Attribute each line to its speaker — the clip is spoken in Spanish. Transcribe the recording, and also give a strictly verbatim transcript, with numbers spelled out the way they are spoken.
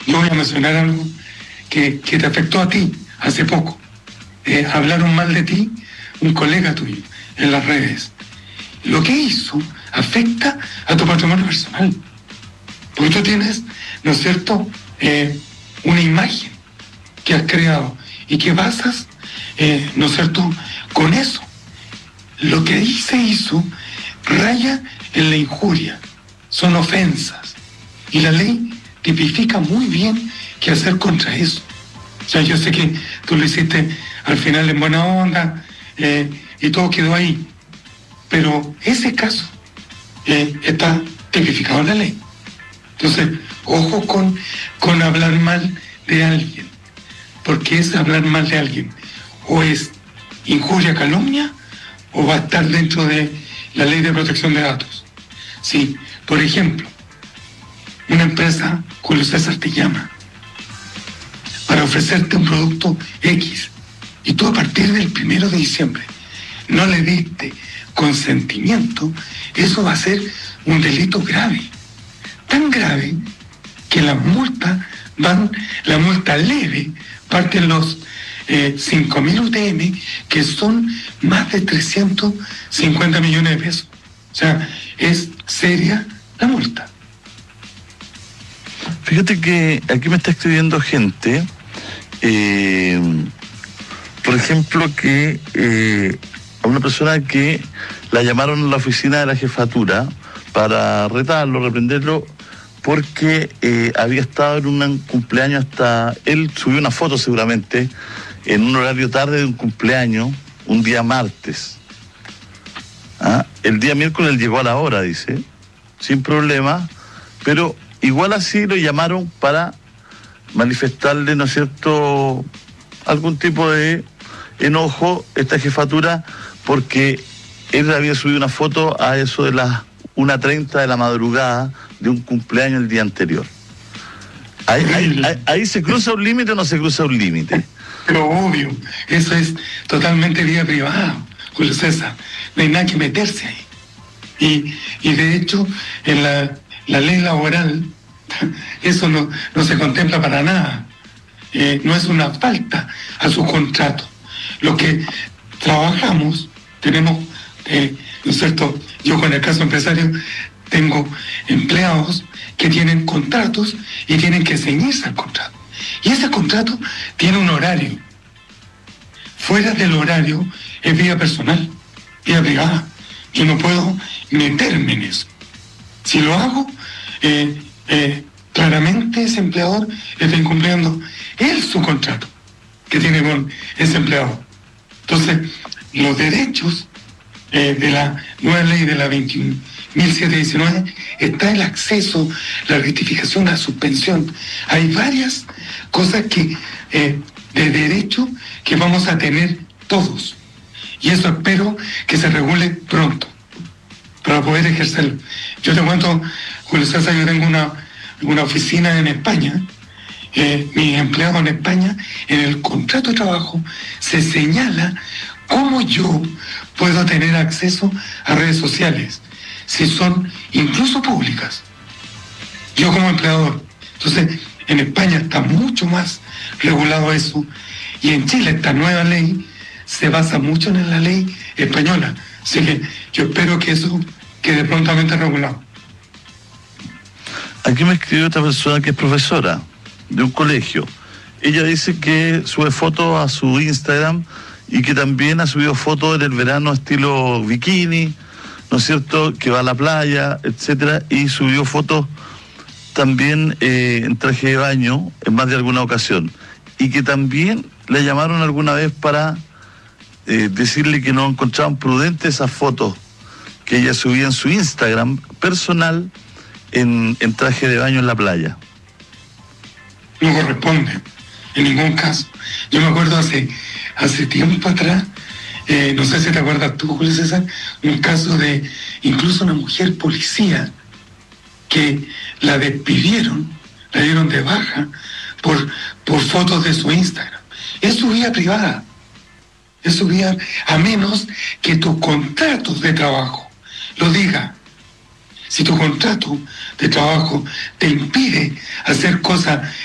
Speaker 1: Yo voy a mencionar algo que, que te afectó a ti hace poco. Eh, hablaron mal de ti un colega tuyo en las redes. Lo que hizo afecta a tu patrimonio personal. Porque tú tienes, ¿no es cierto?, eh, una imagen que has creado y que basas, eh, ¿no es cierto?, con eso. Lo que ahí se hizo raya en la injuria, son ofensas. Y la ley tipifica muy bien qué hacer contra eso. O sea, yo sé que tú lo hiciste al final en buena onda eh, y todo quedó ahí. Pero ese caso eh, está tipificado en la ley. Entonces, ojo con, con hablar mal de alguien, porque es hablar mal de alguien. O es injuria, calumnia, o va a estar dentro de la ley de protección de datos. Si, por ejemplo, una empresa, Julio César, te llama para ofrecerte un producto X, y tú a partir del primero de diciembre no le diste consentimiento, eso va a ser un delito grave. Tan grave que las multas van, la multa leve parte en los eh, cinco mil U T M, que son más de trescientos cincuenta millones de pesos. O sea, es seria la multa.
Speaker 2: Fíjate que aquí me está escribiendo gente, eh, por ejemplo, que eh, a una persona que la llamaron a la oficina de la jefatura para retarlo, reprenderlo, porque eh, había estado en un cumpleaños hasta... Él subió una foto seguramente en un horario tarde de un cumpleaños, un día martes. ¿Ah? El día miércoles él llegó a la hora, dice, sin problema, pero igual así lo llamaron para manifestarle, ¿no es cierto?, algún tipo de enojo esta jefatura, porque él había subido una foto a eso de las una treinta de la madrugada de un cumpleaños el día anterior. Ahí, ahí, ahí, ahí se cruza un límite o no se cruza un límite.
Speaker 1: Pero obvio, eso es totalmente vida privada, Julio César. No hay nada que meterse ahí. Y, y de hecho, en la, la ley laboral, eso no, no se contempla para nada. Eh, no es una falta a su contrato. Lo que trabajamos, tenemos, eh, ¿no es cierto?, yo con el caso empresario tengo empleados que tienen contratos y tienen que ceñirse al contrato. Y ese contrato tiene un horario. Fuera del horario es vida personal, vida privada. Yo no puedo meterme en eso. Si lo hago, eh, eh, claramente ese empleador está incumpliendo él su contrato que tiene con ese empleado. Entonces, los derechos eh, de la nueva ley de la veintiún mil setecientos diecinueve está el acceso, la rectificación, la suspensión. Hay varias cosas que eh, de derecho que vamos a tener todos. Y eso espero que se regule pronto para poder ejercerlo. Yo te cuento, Julio César, yo tengo una, una oficina en España. Eh, mis empleados en España, en el contrato de trabajo se señala cómo yo puedo tener acceso a redes sociales, si son incluso públicas, yo como empleador. Entonces, en España está mucho más regulado eso, y en Chile esta nueva ley se basa mucho en la ley española. Así que yo espero que eso quede prontamente regulado.
Speaker 2: Aquí me escribió otra persona que es profesora de un colegio. Ella dice que sube fotos a su Instagram y que también ha subido fotos en el verano estilo bikini, ¿no es cierto?, que va a la playa, etcétera, y subió fotos también eh, en traje de baño en más de alguna ocasión, y que también le llamaron alguna vez para eh, decirle que no encontraban prudentes esas fotos que ella subía en su Instagram personal en, en traje de baño en la playa.
Speaker 1: No corresponde, en ningún caso. Yo me acuerdo hace, hace tiempo atrás, eh, no sé si te acuerdas tú, Julio César, un caso de incluso una mujer policía que la despidieron, la dieron de baja por, por fotos de su Instagram. Es su vida privada, es su vida, a menos que tu contrato de trabajo lo diga. Si tu contrato de trabajo te impide hacer cosas